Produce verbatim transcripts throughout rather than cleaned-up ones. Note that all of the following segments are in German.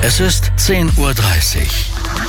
Es ist zehn Uhr dreißig.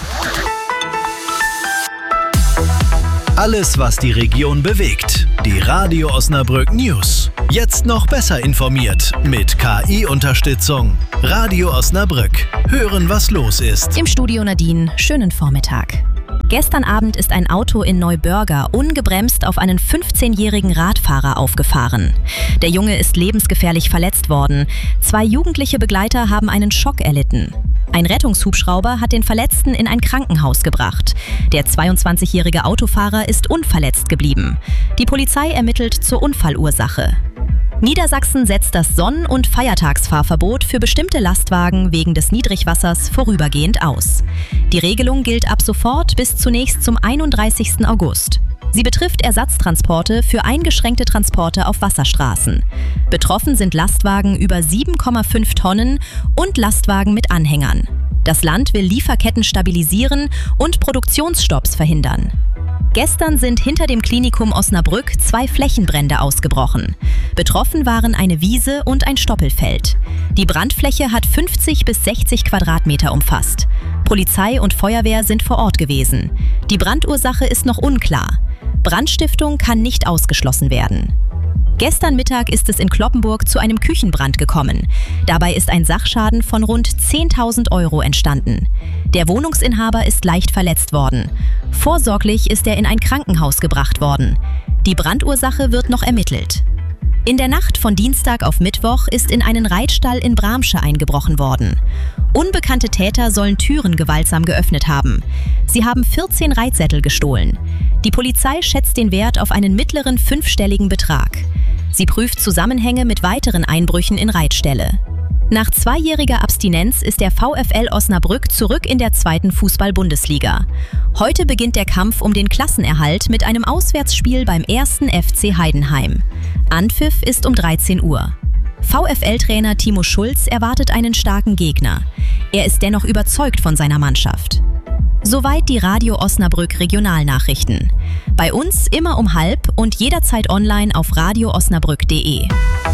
Alles, was die Region bewegt. Die Radio Osnabrück News. Jetzt noch besser informiert mit K I-Unterstützung. Radio Osnabrück. Hören, was los ist. Im Studio Nadine, schönen Vormittag. Gestern Abend ist ein Auto in Neubörger ungebremst auf einen fünfzehnjährigen Radfahrer aufgefahren. Der Junge ist lebensgefährlich verletzt worden. Zwei jugendliche Begleiter haben einen Schock erlitten. Ein Rettungshubschrauber hat den Verletzten in ein Krankenhaus gebracht. Der zweiundzwanzigjährige Autofahrer ist unverletzt geblieben. Die Polizei ermittelt zur Unfallursache. Niedersachsen setzt das Sonn- und Feiertagsfahrverbot für bestimmte Lastwagen wegen des Niedrigwassers vorübergehend aus. Die Regelung gilt ab sofort bis zunächst zum einunddreißigsten August. Sie betrifft Ersatztransporte für eingeschränkte Transporte auf Wasserstraßen. Betroffen sind Lastwagen über sieben Komma fünf Tonnen und Lastwagen mit Anhängern. Das Land will Lieferketten stabilisieren und Produktionsstopps verhindern. Gestern sind hinter dem Klinikum Osnabrück zwei Flächenbrände ausgebrochen. Betroffen waren eine Wiese und ein Stoppelfeld. Die Brandfläche hat fünfzig bis sechzig Quadratmeter umfasst. Polizei und Feuerwehr sind vor Ort gewesen. Die Brandursache ist noch unklar. Brandstiftung kann nicht ausgeschlossen werden. Gestern Mittag ist es in Cloppenburg zu einem Küchenbrand gekommen. Dabei ist ein Sachschaden von rund zehntausend Euro entstanden. Der Wohnungsinhaber ist leicht verletzt worden. Vorsorglich ist er in ein Krankenhaus gebracht worden. Die Brandursache wird noch ermittelt. In der Nacht von Dienstag auf Mittwoch ist in einen Reitstall in Bramsche eingebrochen worden. Unbekannte Täter sollen Türen gewaltsam geöffnet haben. Sie haben vierzehn Reitsättel gestohlen. Die Polizei schätzt den Wert auf einen mittleren fünfstelligen Betrag. Sie prüft Zusammenhänge mit weiteren Einbrüchen in Reitställe. Nach zweijähriger Abstinenz ist der VfL Osnabrück zurück in der zweiten Fußball-Bundesliga. Heute beginnt der Kampf um den Klassenerhalt mit einem Auswärtsspiel beim ersten F C Heidenheim. Anpfiff ist um dreizehn Uhr. VfL-Trainer Timo Schulz erwartet einen starken Gegner. Er ist dennoch überzeugt von seiner Mannschaft. Soweit die Radio Osnabrück Regionalnachrichten. Bei uns immer um halb und jederzeit online auf radio osnabrück punkt de.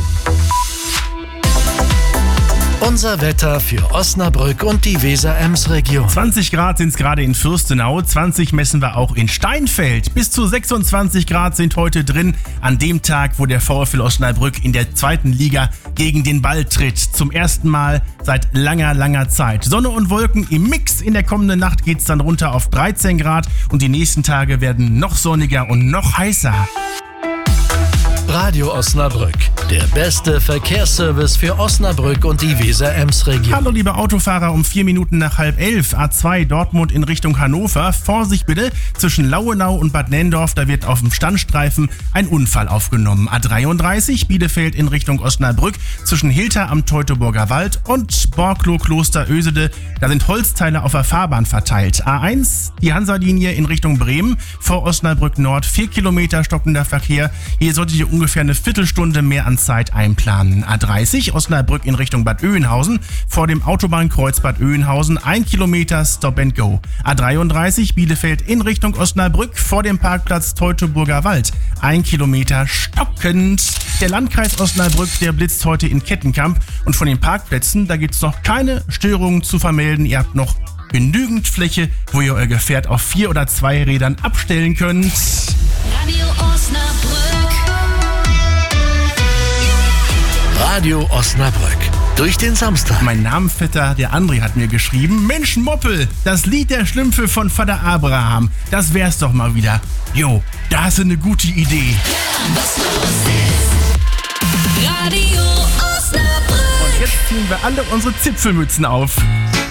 Unser Wetter für Osnabrück und die Weser-Ems-Region. zwanzig Grad sind es gerade in Fürstenau, zwanzig messen wir auch in Steinfeld. Bis zu sechsundzwanzig Grad sind heute drin, an dem Tag, wo der VfL Osnabrück in der zweiten Liga gegen den Ball tritt. Zum ersten Mal seit langer, langer Zeit. Sonne und Wolken im Mix. In der kommenden Nacht geht es dann runter auf dreizehn Grad und die nächsten Tage werden noch sonniger und noch heißer. Radio Osnabrück, der beste Verkehrsservice für Osnabrück und die Weser-Ems-Region. Hallo liebe Autofahrer, um vier Minuten nach halb elf, A zwei Dortmund in Richtung Hannover. Vorsicht bitte, zwischen Lauenau und Bad Nenndorf, da wird auf dem Standstreifen ein Unfall aufgenommen. A dreiunddreißig Bielefeld in Richtung Osnabrück, zwischen Hilter am Teutoburger Wald und Borklow-Kloster Ösede, da sind Holzteile auf der Fahrbahn verteilt. A eins, die Hansa-Linie in Richtung Bremen, vor Osnabrück Nord, vier Kilometer stockender Verkehr. Hier sollte ihr ungefähr eine Viertelstunde mehr an Zeit einplanen. A dreißig Osnabrück in Richtung Bad Oeynhausen, vor dem Autobahnkreuz Bad Oeynhausen, ein Kilometer Stop and Go. A dreiunddreißig Bielefeld in Richtung Osnabrück, vor dem Parkplatz Teutoburger Wald, ein Kilometer stockend. Der Landkreis Osnabrück, der blitzt heute in Kettenkamp und von den Parkplätzen, da gibt es noch keine Störungen zu vermelden. Ihr habt noch genügend Fläche, wo ihr euer Gefährt auf vier oder zwei Rädern abstellen könnt. Radio Osnabrück. Radio Osnabrück. Durch den Samstag. Mein Namenvetter, der André, hat mir geschrieben: Mensch Moppel, das Lied der Schlümpfe von Vater Abraham, das wär's doch mal wieder. Jo, da hast du eine gute Idee. Was los ist. Radio Osnabrück. Und jetzt ziehen wir alle unsere Zipfelmützen auf.